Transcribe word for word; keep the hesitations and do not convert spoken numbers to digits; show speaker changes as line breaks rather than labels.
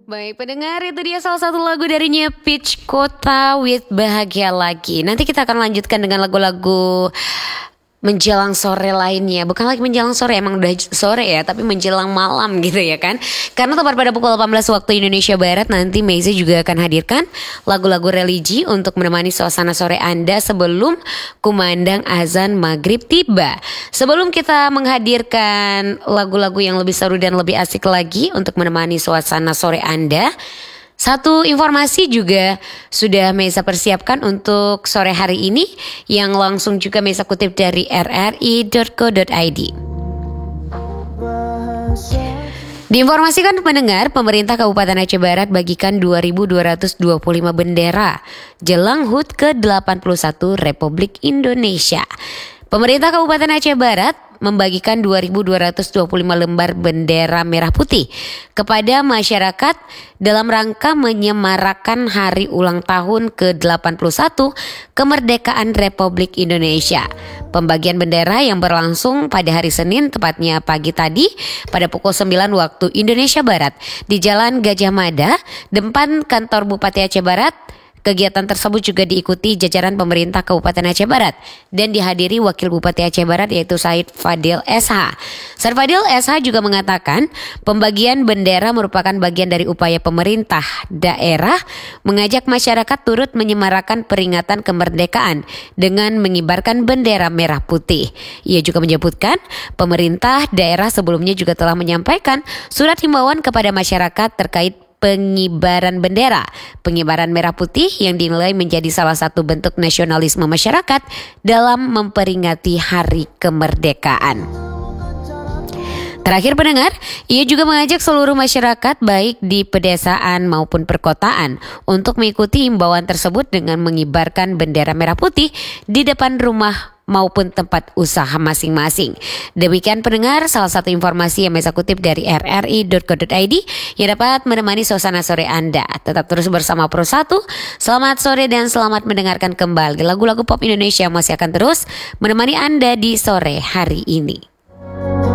Baik pendengar, itu dia salah satu lagu darinya Peach Kota with Bahagia Lagi. Nanti kita akan lanjutkan dengan lagu-lagu menjelang sore lainnya. Bukan lagi menjelang sore, emang udah sore ya, tapi menjelang malam gitu ya kan. Karena tepat pada pukul delapan belas waktu Indonesia Barat, nanti Meiza juga akan hadirkan lagu-lagu religi untuk menemani suasana sore Anda sebelum kumandang azan maghrib tiba. Sebelum kita menghadirkan lagu-lagu yang lebih seru dan lebih asik lagi untuk menemani suasana sore Anda, satu informasi juga sudah Meiza persiapkan untuk sore hari ini yang langsung juga Meiza kutip dari r r i dot co dot i d. Diinformasikan pendengar, pemerintah Kabupaten Aceh Barat bagikan dua ribu dua ratus dua puluh lima bendera jelang H U T ke delapan puluh satu Republik Indonesia. Pemerintah Kabupaten Aceh Barat membagikan dua ribu dua ratus dua puluh lima lembar bendera merah putih kepada masyarakat dalam rangka menyemarakan hari ulang tahun ke delapan puluh satu kemerdekaan Republik Indonesia. Pembagian bendera yang berlangsung pada hari Senin, tepatnya pagi tadi pada pukul sembilan waktu Indonesia Barat di Jalan Gajah Mada, depan kantor Bupati Aceh Barat. Kegiatan tersebut juga diikuti jajaran pemerintah Kabupaten Aceh Barat dan dihadiri Wakil Bupati Aceh Barat yaitu Said Fadil S H. Said Fadil S H juga mengatakan pembagian bendera merupakan bagian dari upaya pemerintah daerah mengajak masyarakat turut menyemarakan peringatan kemerdekaan dengan mengibarkan bendera merah putih. Ia juga menyebutkan pemerintah daerah sebelumnya juga telah menyampaikan surat himbauan kepada masyarakat terkait pengibaran bendera, pengibaran merah putih yang dinilai menjadi salah satu bentuk nasionalisme masyarakat dalam memperingati hari kemerdekaan. Terakhir pendengar, ia juga mengajak seluruh masyarakat baik di pedesaan maupun perkotaan untuk mengikuti himbauan tersebut dengan mengibarkan bendera merah putih di depan rumah maupun tempat usaha masing-masing. Demikian pendengar, salah satu informasi yang Meiza kutip dari r r i dot co dot i d yang dapat menemani suasana sore Anda. Tetap terus bersama Pro satu. Selamat sore dan selamat mendengarkan kembali lagu-lagu pop Indonesia masih akan terus menemani Anda di sore hari ini.